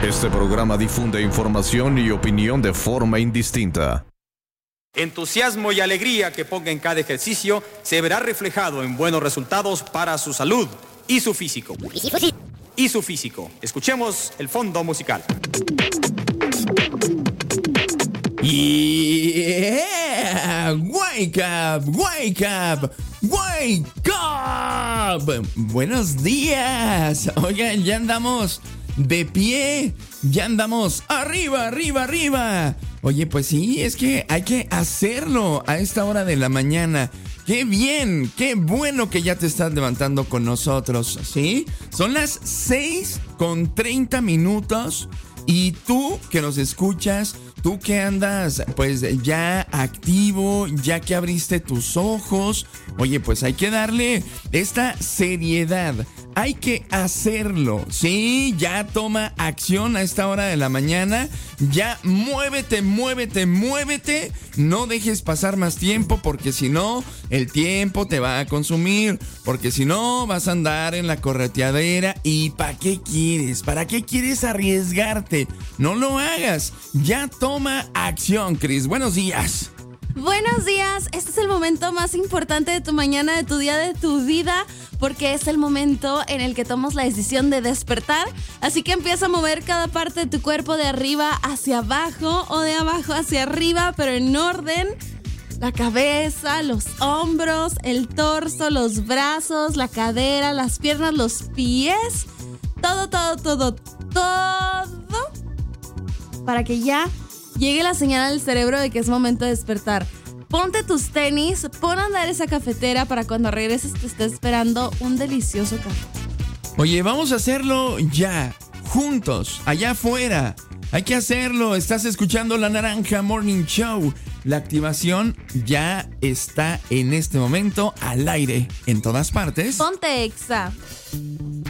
Este programa difunde información y opinión de forma indistinta. Entusiasmo y alegría que ponga en cada ejercicio se verá reflejado en buenos resultados para su salud y su físico. Escuchemos el fondo musical. Yeah, wake up, wake up, wake up. Buenos días. Oigan, ya andamos de pie, ya andamos arriba, arriba, arriba. Oye, pues sí, es que hay que hacerlo a esta hora de la mañana. ¡Qué bien! ¡Qué bueno que ya te estás levantando con nosotros! ¿Sí? Son las 6:30 y tú que nos escuchas, tú que andas pues ya activo, ya que abriste tus ojos, oye, pues hay que darle esta seriedad. Hay que hacerlo, sí, ya toma acción a esta hora de la mañana, ya muévete, muévete, muévete, no dejes pasar más tiempo porque si no, el tiempo te va a consumir, porque si no vas a andar en la correteadera y ¿para qué quieres? ¿Para qué quieres arriesgarte? No lo hagas, ya toma acción, Cris, buenos días. Buenos días, este es el momento más importante de tu mañana, de tu día, de tu vida, porque es el momento en el que tomas la decisión de despertar, así que empieza a mover cada parte de tu cuerpo de arriba hacia abajo o de abajo hacia arriba, pero en orden. La cabeza, los hombros, el torso, los brazos, la cadera, las piernas, los pies, todo, para que ya llegue la señal al cerebro de que es momento de despertar. Ponte tus tenis, pon a andar esa cafetera para cuando regreses te esté esperando un delicioso café. Oye, vamos a hacerlo ya, juntos, allá afuera. Hay que hacerlo. Estás escuchando La Naranja Morning Show. La activación ya está en este momento al aire en todas partes. Ponte Exa.